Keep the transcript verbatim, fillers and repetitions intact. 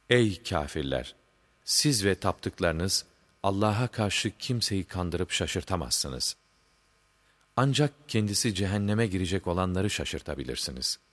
Ey kâfirler! Siz ve taptıklarınız Allah'a karşı kimseyi kandırıp şaşırtamazsınız. Ancak kendisi cehenneme girecek olanları şaşırtabilirsiniz.